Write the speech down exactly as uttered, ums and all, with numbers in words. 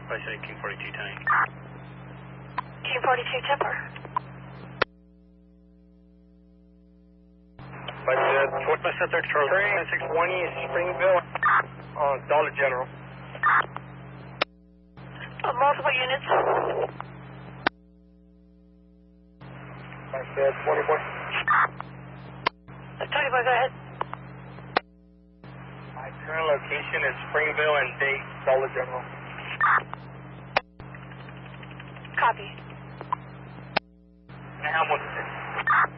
I say King forty-two tank. King forty-two Temper. I said, what I said there, Charlie? Train six twenty Springville, uh, Dollar General. Uh, multiple units. I said twenty-one. Uh, twenty-one, go ahead. My current location is Springville and Date, Dollar General. Copy. Hamilton.